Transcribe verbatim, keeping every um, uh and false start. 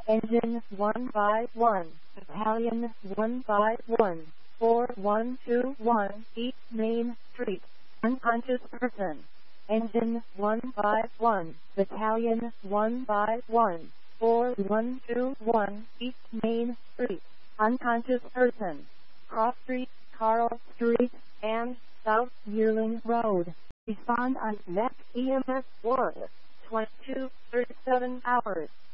Engine one five one, Battalion one five one, four one two one, East Main Street, unconscious person. Engine one five one, Battalion one five one, four one two one, East Main Street, unconscious person. Cross Street, Carl Street, and South Yearling Road. Respond on next E M S one, twenty-two thirty-seven hours.